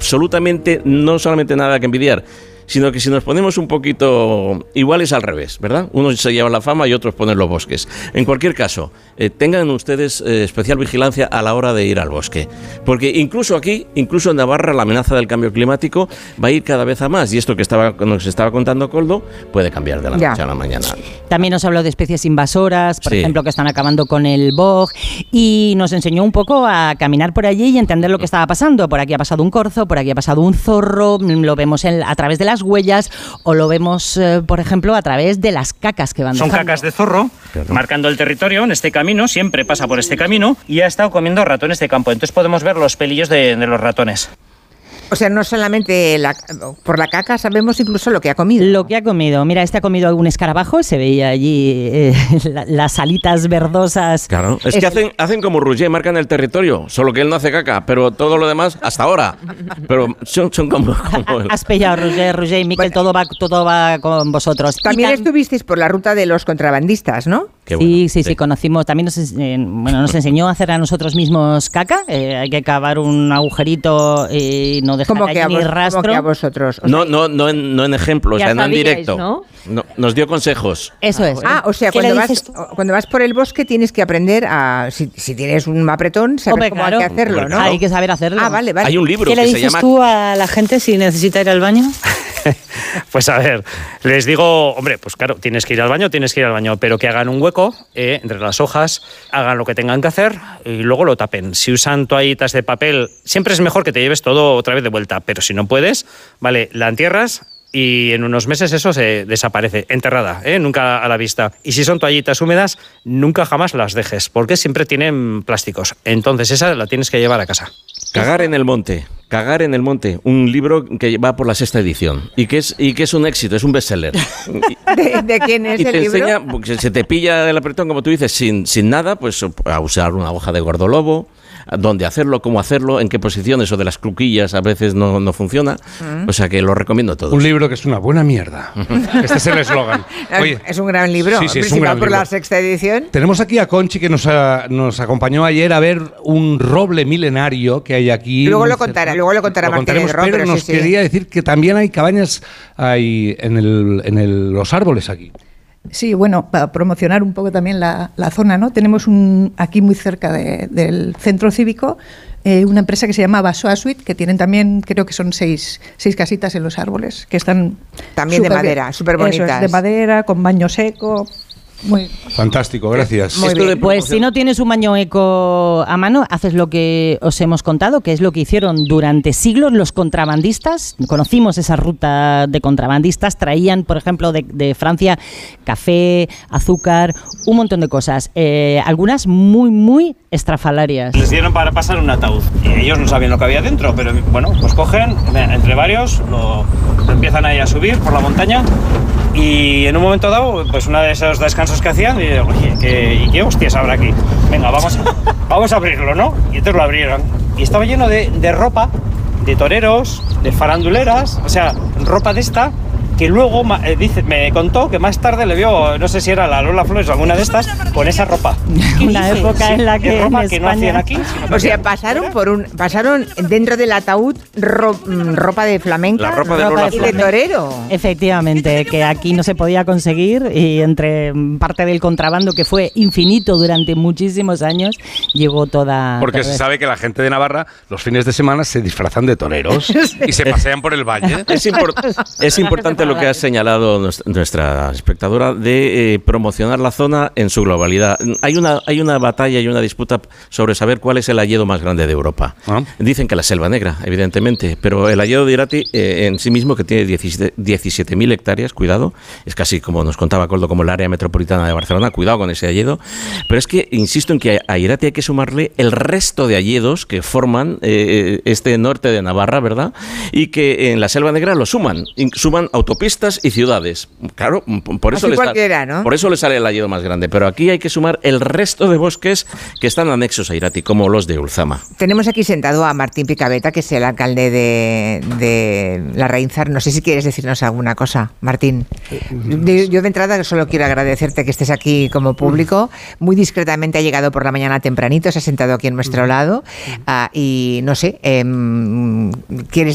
absolutamente, no solamente nada que envidiar, sino que si nos ponemos un poquito iguales al revés, ¿verdad? Unos se llevan la fama y otros ponen los bosques. En cualquier caso, tengan ustedes especial vigilancia a la hora de ir al bosque, porque incluso aquí, incluso en Navarra, la amenaza del cambio climático va a ir cada vez a más, y esto que nos estaba contando Koldo puede cambiar de la noche a la mañana. También nos habló de especies invasoras, por ejemplo, que están acabando con el boj, y nos enseñó un poco a caminar por allí y entender lo que estaba pasando. Por aquí ha pasado un corzo, por aquí ha pasado un zorro, lo vemos a través de las huellas, o lo vemos, por ejemplo, a través de las cacas que van dejando. Son cacas de zorro, marcando el territorio en este camino, siempre pasa por este camino, y ha estado comiendo ratones de campo. Entonces podemos ver los pelillos de los ratones. O sea, no solamente por la caca, sabemos incluso lo que ha comido. Lo que ha comido. Mira, ha comido algún escarabajo, se veía allí las alitas verdosas. Claro, es que hacen como Roger, marcan el territorio, solo que él no hace caca, pero todo lo demás, hasta ahora. Pero son como él. Has pillado, Roger y Miquel, todo va con vosotros. También estuvisteis por la ruta de los contrabandistas, ¿no? Sí, conocimos. También nos enseñó a hacer a nosotros mismos caca. Hay que cavar un agujerito y no dejar ni rastro. ¿Cómo que a vosotros? O sea, no en ejemplo, o sea, no en directo. ¿No? Nos dio consejos. Eso es. O sea, cuando vas por el bosque tienes que aprender a... Si tienes un mapretón, saber cómo hay que hacerlo, ¿no? Hay que saber hacerlo. Vale. Hay un libro que se llama... ¿Qué le dices tú a la gente si necesita ir al baño? Pues a ver, les digo, hombre, pues claro, tienes que ir al baño, pero que hagan un hueco entre las hojas, hagan lo que tengan que hacer y luego lo tapen. Si usan toallitas de papel, siempre es mejor que te lleves todo otra vez de vuelta, pero si no puedes, vale, la entierras y en unos meses eso se desaparece, enterrada, nunca a la vista. Y si son toallitas húmedas, nunca jamás las dejes, porque siempre tienen plásticos. Entonces esa la tienes que llevar a casa. Cagar en el monte, un libro que va por la 6ª edición y que es un éxito, es un bestseller. ¿De quién es el libro? Y te enseña, porque se te pilla el apretón, como tú dices, sin nada, pues a usar una hoja de gordolobo, dónde hacerlo, cómo hacerlo, en qué posiciones, o de las cluquillas a veces no funciona. O sea que lo recomiendo a todos. Un libro que es una buena mierda. Este es el eslogan. Oye, es un gran libro. Sí, es un gran por libro. La 6ª edición. Tenemos aquí a Conchi, que nos acompañó ayer a ver un roble milenario que hay aquí. Luego lo contará Martínez Ro, pero nos quería decir que también hay cabañas en los árboles aquí. Sí, bueno, para promocionar un poco también la zona, ¿no? Tenemos aquí muy cerca del centro cívico una empresa que se llama Basoa Suite, que tienen también, creo que son seis casitas en los árboles, que están también de madera, súper bonitas. Eso es, de madera, con baño seco. Muy fantástico, gracias. Pues si no tienes un baño eco a mano, haces lo que os hemos contado, que es lo que hicieron durante siglos los contrabandistas. Conocimos esa ruta de contrabandistas, traían, por ejemplo, de Francia café, azúcar, un montón de cosas, algunas muy, muy estrafalarias. Les dieron para pasar un ataúd y ellos no sabían lo que había dentro, pero bueno, pues cogen, entre varios, lo empiezan ahí a subir por la montaña. Y en un momento dado, pues uno de esos descansos que hacían, y digo, oye, ¿qué hostias habrá aquí? Venga, vamos a abrirlo, ¿no? Y entonces lo abrieron. Y estaba lleno de ropa, de toreros, de faranduleras, o sea, ropa de esta, que luego me contó que más tarde le vio, no sé si era la Lola Flores o alguna de estas, con esa ropa. Una época en la que ropa en que no hacían aquí. O sea, pasaron dentro del ataúd ropa de flamenca, la ropa de Lola y de torero. Efectivamente, que aquí no se podía conseguir, y entre parte del contrabando, que fue infinito durante muchísimos años, llegó toda... Porque se sabe que la gente de Navarra los fines de semana se disfrazan de toreros y se pasean por el valle. Es importante lo que ha señalado nuestra espectadora de promocionar la zona en su globalidad. Hay una batalla y una disputa sobre saber cuál es el hayedo más grande de Europa. Dicen que la Selva Negra, evidentemente, pero el hayedo de Irati en sí mismo, que tiene 17.000 hectáreas, cuidado, es casi como nos contaba Koldo, como el área metropolitana de Barcelona, cuidado con ese hayedo, pero es que insisto en que a Irati hay que sumarle el resto de hayedos que forman este norte de Navarra, ¿verdad? Y que en la Selva Negra lo suman autopistas y ciudades. Claro, por eso le sale el hayedo más grande. Pero aquí hay que sumar el resto de bosques que están anexos a Irati, como los de Ulzama. Tenemos aquí sentado a Martín Picabeta, que es el alcalde de Larraínzar. No sé si quieres decirnos alguna cosa, Martín. Yo de entrada solo quiero agradecerte que estés aquí como público. Muy discretamente ha llegado por la mañana tempranito, se ha sentado aquí a nuestro lado. Y no sé, ¿quieres